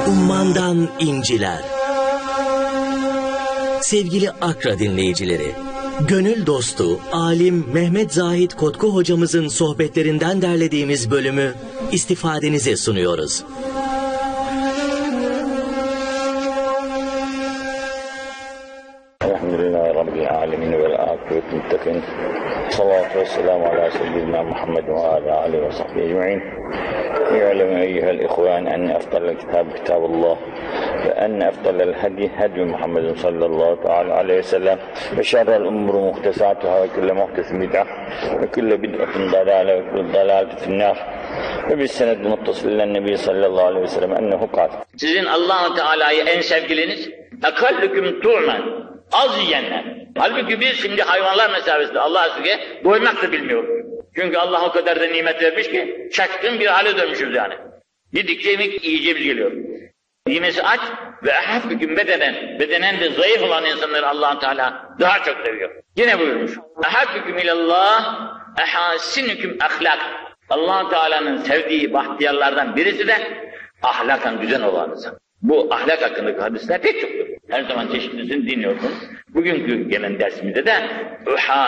Ummandan inciler. Sevgili Akra dinleyicileri, gönül dostu, alim Mehmet Zahid Kotku hocamızın sohbetlerinden derlediğimiz bölümü istifadenize sunuyoruz. Elhamdülillahi Rabbil alemin vel akıbet muttakin. Salatu ve selamu ala seyyidina Muhammed ve ala alihi ve sahbihi ecma'in. İ'lemu eyyuhel ihvan enne efdalel kitab kitabullah ve enne efdalel hadi hadi Muhammedin sallallahu teala aleyhi ve sellem ve şerrel umuru muhtesatuhâ ve külle muhtesin bid'ah ve külle bid'atin dalâle ve külle dalâletin finnâr ve bis senedin muttasillen nebi sallallahu aleyhi ve sellem ennehu kâl. Sizin Allah-u Teala'yı en sevgiliniz ekallüküm tu'men, az yiyenler. Halbuki biz şimdi hayvanlar mesabesinde Allah'a şükür doymak da bilmiyoruz. Çünkü Allah o kadar da nimet vermiş ki şaşkın bir hale dönmüşüz yani. Yedikçe yemek yiyeceğimiz geliyor. Yemesi aç ve ehaffiküm bedenen de zayıf olan insanları Allah-u Teala daha çok seviyor. Yine buyurmuş. Ehaffiküm ilallah, ehasinüküm ahlak. Allah-u Teala'nın sevdiği bahtiyarlardan birisi de ahlakan güzel olanınız. Bu ahlak hakkındaki hadisler pek çoktur. Her zaman çeşitlisini dinliyorsunuz. Bugünkü gelen dersimizde de